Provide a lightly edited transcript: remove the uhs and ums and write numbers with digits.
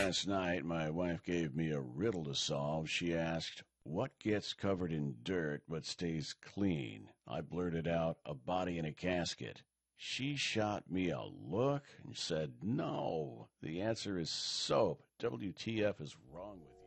Last night, my wife gave me a riddle to solve. She asked, "What gets covered in dirt but stays clean?" I blurted out, "A body in a casket." She shot me a look and said, "No, the answer is soap. WTF is wrong with you?"